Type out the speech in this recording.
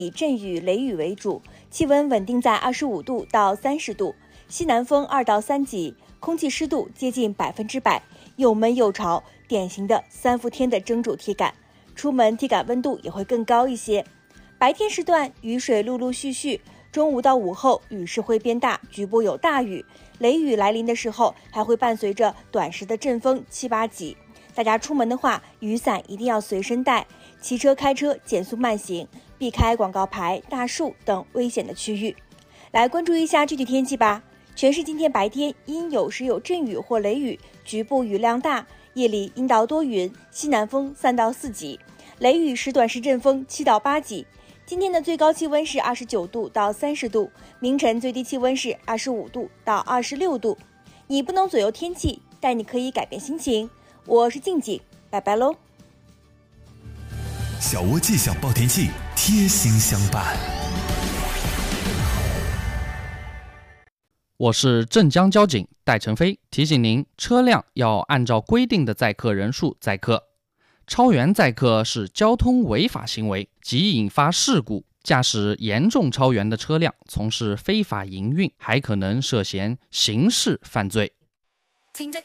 以阵雨、雷雨为主，气温稳定在25度到30度，西南风2到3级，空气湿度接近100%，又闷又潮，典型的3伏天的蒸煮体感。出门体感温度也会更高一些。白天时段雨水陆陆续续，中午到午后雨势会变大，局部有大雨，雷雨来临的时候还会伴随着短时的阵风7、8级。大家出门的话，雨伞一定要随身带，骑车开车减速慢行，避开广告牌、大树等危险的区域。来关注一下具体天气吧。全市今天白天阴有时有阵雨或雷雨，局部雨量大，夜里阴到多云，西南风3到4级，雷雨时短时阵风7到8级。今天的最高气温是29度到30度，明晨最低气温是25度到26度。你不能左右天气，但你可以改变心情。我是静静，拜拜喽。 小窝气象报天气，贴心相伴。 我是镇江交警戴成飞，提醒您，车辆要按照规定的载客人数载客，超员载客是交通违法行为，即引发事故。驾驶严重超员的车辆从事非法营运，还可能涉嫌刑事犯罪。